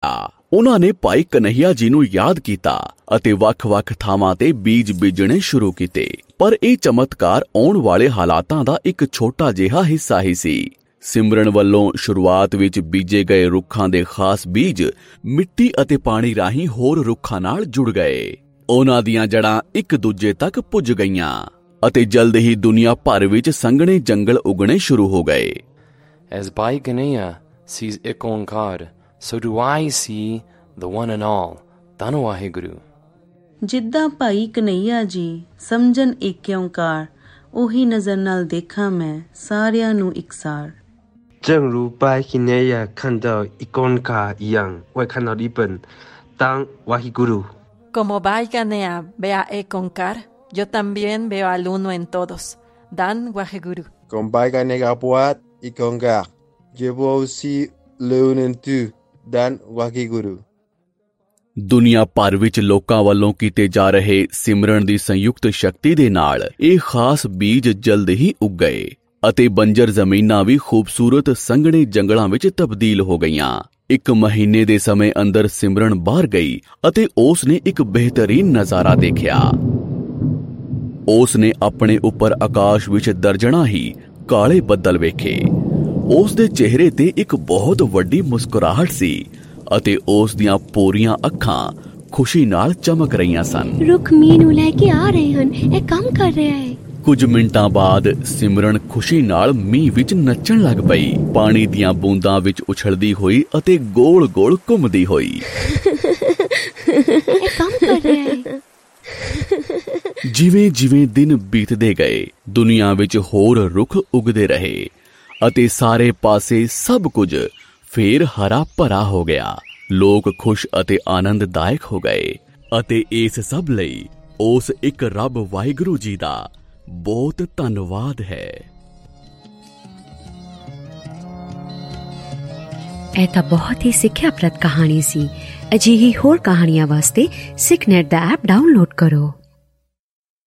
ਰਿਹਾ। ਉਹਨਾਂ ਨੇ ਭਾਈ ਕਨ੍ਹਈਆ ਜੀ ਨੂੰ ਯਾਦ ਕੀਤਾ ਅਤੇ ਵੱਖ-ਵੱਖ ਥਾਵਾਂ ਤੇ ਬੀਜ ਬੀਜਣੇ ਸ਼ੁਰੂ ਕੀਤੇ। ਪਰ ਇਹ ਚਮਤਕਾਰ ਆਉਣ ਵਾਲੇ ਹਾਲਾਤਾਂ ਦਾ ਇੱਕ ਛੋਟਾ ਜਿਹਾ ਹਿੱਸਾ ਹੀ ਸੀ। ਸਿਮਰਨ ਵੱਲੋਂ ਸ਼ੁਰੂਆਤ ਵਿੱਚ ਬੀਜੇ ਗਏ ਰੁੱਖਾਂ ਦੇ ਖਾਸ ਬੀਜ ਮਿੱਟੀ ਅਤੇ ਪਾਣੀ ਰਾਹੀਂ ਹੋਰ ਰੁੱਖਾਂ ਨਾਲ ਜੁੜ ਗਏ। ਉਹਨਾਂ ਦੀਆਂ ਜੜ੍ਹਾਂ ਇੱਕ ਦੂਜੇ ਤੱਕ ਪੁੱਜ ਗਈਆਂ ਅਤੇ ਜਲਦ ਹੀ ਦੁਨੀਆ ਭਰ ਵਿੱਚ ਸੰਘਣੇ ਜੰਗਲ ਉਗਣੇ ਸ਼ੁਰੂ ਹੋ ਗਏ। As Bhai Kanhaiya sees Ek Onkar, so do I see the one and all, ਧੰਨ ਵਾਹਿਗੁਰੂ। ਜਿੱਦਾਂ ਭਾਈ ਕਨ੍ਹਈਆ ਜੀ ਸਮਝਣ ਏਕ ਓਂਕਾਰ, ਉਹੀ ਨਜ਼ਰ ਨਾਲ ਦੇਖਾਂ ਮੈਂ ਸਾਰਿਆਂ ਨੂੰ ਇਕਸਾਰ। 正如拜金内亚看到一公卡一样，我看到一本当Wahiguru。 Como Bhai Kanhaiya ve a Ek Onkar, yo también veo al uno en todos, Dan Waheguru. Como Bhai Kanhaiya buat Ek Onkar, yo vou aussi le uno en tu, Dan Waheguru। ਦੁਨੀਆ ਭਰ ਵਿੱਚ ਲੋਕਾਂ ਵੱਲੋਂ ਕੀਤੇ ਜਾ ਰਹੇ ਸਿਮਰਨ ਦੀ ਸੰਯੁਕਤ ਸ਼ਕਤੀ ਦੇ ਨਾਲ ਇਹ ਖਾਸ ਬੀਜ ਜਲਦ ਹੀ ਉੱਗ ਗਏ ਅਤੇ ਬੰਜਰ ਜ਼ਮੀਨਾਂ ਵੀ ਖੂਬਸੂਰਤ ਸੰਘਣੇ ਜੰਗਲਾਂ ਵਿੱਚ ਤਬਦੀਲ ਹੋ ਗਈਆਂ। 1 ਮਹੀਨੇ ਦੇ ਸਮੇਂ ਅੰਦਰ ਸਿਮਰਨ ਬਾਹਰ ਗਈ ਅਤੇ ਉਸ ਨੇ ਇੱਕ ਬਿਹਤਰੀਨ ਨਜ਼ਾਰਾ ਦੇਖਿਆ। ਉਸ ਨੇ ਆਪਣੇ ਉੱਪਰ ਆਕਾਸ਼ ਵਿੱਚ ਦਰਜਣਾ ਹੀ ਕਾਲੇ ਬੱਦਲ ਵੇਖੇ। ਉਸ ਦੇ ਚਿਹਰੇ ਤੇ ਇੱਕ ਬਹੁਤ ਵੱਡੀ ਮੁਸਕਰਾਹਟ ਸੀ ਅਤੇ ਉਸ ਦੀਆਂ ਪੂਰੀਆਂ ਅੱਖਾਂ ਖੁਸ਼ੀ ਨਾਲ ਚਮਕ ਰਹੀਆਂ ਸਨ। ਰੁੱਖ ਮੀਂਹ ਨੂੰ ਲੈ ਕੇ ਆ ਰਹੇ ਹਨ, ਇਹ ਕੰਮ ਕਰ ਰਿਹਾ ਹੈ। ਕੁਝ ਮਿੰਟਾਂ ਬਾਅਦ ਸਿਮਰਨ ਖੁਸ਼ੀ ਨਾਲ ਮੀਂਹ ਵਿੱਚ ਨੱਚਣ ਲੱਗ ਪਈ, ਪਾਣੀ ਦੀਆਂ ਬੂੰਦਾਂ ਵਿੱਚ ਉਛਲਦੀ ਹੋਈ ਅਤੇ ਗੋਲ-ਗੋਲ ਘੁੰਮਦੀ ਹੋਈ। ਇਹ ਕੰਮ ਕਰ ਰਿਹਾ ਹੈ। ਜਿਵੇਂ-ਜਿਵੇਂ ਦਿਨ ਬੀਤਦੇ ਗਏ, ਦੁਨੀਆ ਵਿੱਚ ਹੋਰ ਰੁੱਖ ਉਗਦੇ ਰਹੇ ਅਤੇ ਸਾਰੇ ਪਾਸੇ ਸਭ ਕੁਝ ਫੇਰ ਹਰਾ ਭਰਾ ਹੋ ਗਿਆ। ਲੋਕ ਖੁਸ਼ ਅਤੇ ਆਨੰਦਦਾਇਕ ਹੋ ਗਏ ਅਤੇ ਇਸ ਸਭ ਲਈ ਉਸ ਇੱਕ ਰੱਬ ਵਾਹਿਗੁਰੂ ਜੀ ਦਾ ਬਹੁਤ ਧੰਨਵਾਦ ਹੈ। ਇਹ ਤਾਂ ਬਹੁਤ ਹੀ ਸਿੱਖਿਆਪ੍ਰਦ ਕਹਾਣੀ ਸੀ। ਅਜਿਹੀ ਹੋਰ ਕਹਾਣੀਆਂ ਵਾਸਤੇ ਸਿੱਖਨੈਟ ਦਾ ਐਪ ਡਾਊਨਲੋਡ ਕਰੋ।